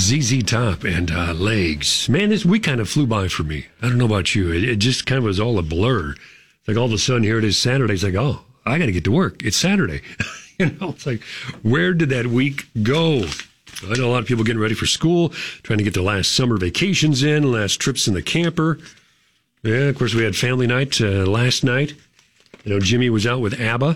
ZZ Top and Legs. Man, this week kind of flew by for me. I don't know about you. It just kind of was all a blur. Like all of a sudden, here it is Saturday. It's like, oh, I got to get to work. It's Saturday. It's like, where did that week go? I know a lot of people getting ready for school, trying to get their last summer vacations in, last trips in the camper. Yeah, of course, we had family night last night. You know, Jimmy was out with ABBA,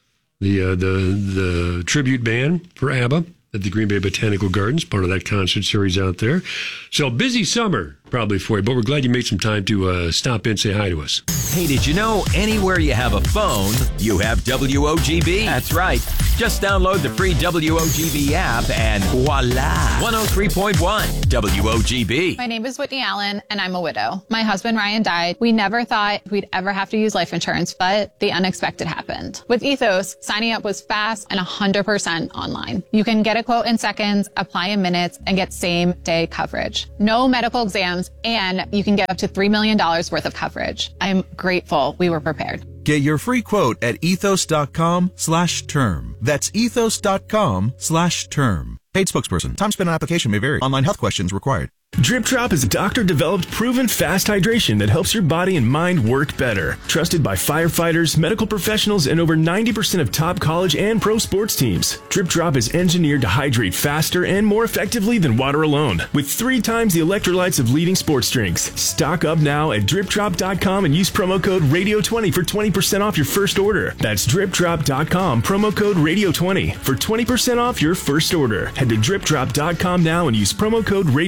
the tribute band for ABBA at the Green Bay Botanical Gardens, part of that concert series out there. So busy summer probably for you, but we're glad you made some time to stop in and say hi to us. Hey, did you know anywhere you have a phone, you have WOGB? That's right. Just download the free WOGB app and voila, 103.1 WOGB. My name is Whitney Allen, and I'm a widow. My husband, Ryan, died. We never thought we'd ever have to use life insurance, but the unexpected happened. With Ethos, signing up was fast and 100% online. You can get a quote in seconds, apply in minutes, and get same-day coverage. No medical exams, and you can get up to $3 million worth of coverage. I'm grateful we were prepared. Get your free quote at ethos.com/term. That's ethos.com/term. Paid spokesperson. Time spent on application may vary. Online health questions required. Drip Drop is a doctor-developed, proven fast hydration that helps your body and mind work better. Trusted by firefighters, medical professionals, and over 90% of top college and pro sports teams. Drip Drop is engineered to hydrate faster and more effectively than water alone, with 3 times the electrolytes of leading sports drinks. Stock up now at dripdrop.com and use promo code RADIO20 for 20% off your first order. That's dripdrop.com, promo code RADIO20 for 20% off your first order. Head to dripdrop.com now and use promo code RADIO.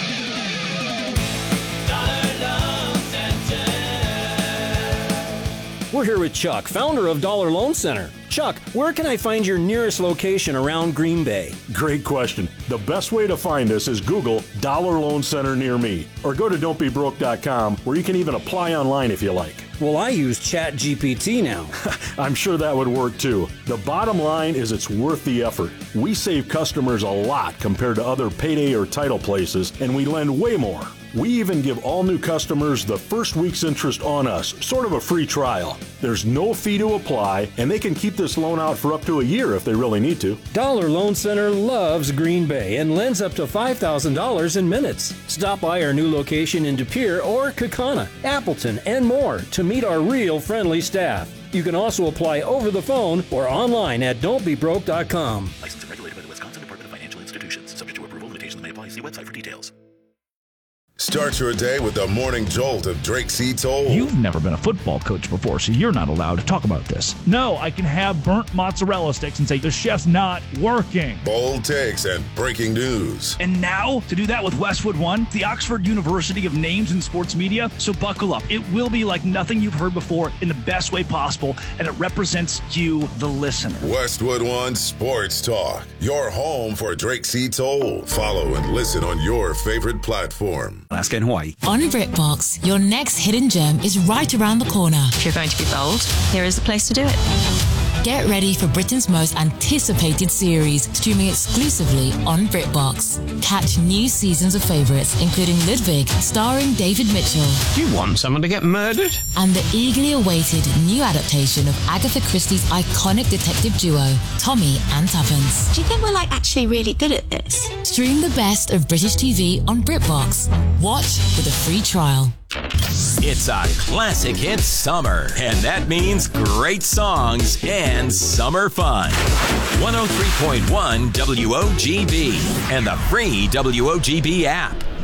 We're here with Chuck, founder of Dollar Loan Center. Chuck, where can I find your nearest location around Green Bay? Great question. The best way to find us is Google Dollar Loan Center near me, or go to don'tbebroke.com, where you can even apply online if you like. Well, I use ChatGPT now. I'm sure that would work too. The bottom line is it's worth the effort. We save customers a lot compared to other payday or title places, and we lend way more. We even give all new customers the first week's interest on us, sort of a free trial. There's no fee to apply, and they can keep this loan out for up to a year if they really need to. Dollar Loan Center loves Green Bay and lends up to $5,000 in minutes. Stop by our new location in De Pere or Kaukauna, Appleton, and more to meet our real friendly staff. You can also apply over the phone or online at don'tbebroke.com. Licensed and regulated by the Wisconsin Department of Financial Institutions. Subject to approval, limitations may apply. See website for details. Start your day with the morning jolt of Drake C. Toll. You've never been a football coach before, so you're not allowed to talk about this. No, I can have burnt mozzarella sticks and say the chef's not working. Bold takes and breaking news. And now, to do that with Westwood One, the Oxford University of Names in Sports Media. So buckle up. It will be like nothing you've heard before in the best way possible, and it represents you, the listener. Westwood One Sports Talk, your home for Drake C. Toll. Follow and listen on your favorite platform. Alaska and Hawaii. On BritBox, your next hidden gem is right around the corner. If you're going to be bold, here is the place to do it. Get ready for Britain's most anticipated series, streaming exclusively on BritBox. Catch new seasons of favourites, including Ludwig, starring David Mitchell. Do you want someone to get murdered? And the eagerly awaited new adaptation of Agatha Christie's iconic detective duo, Tommy and Tuppence. Do you think we're actually really good at this? Stream the best of British TV on BritBox. Watch with a free trial. It's a classic hit summer, and that means great songs and summer fun. 103.1 WOGB and the free WOGB app.